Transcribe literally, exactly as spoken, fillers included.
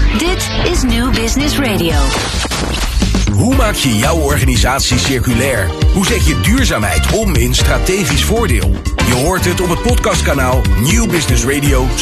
Dit is New Business Radio. Hoe maak je jouw organisatie circulair? Hoe zet je duurzaamheid om in strategisch voordeel? Je hoort het op het podcastkanaal New Business Radio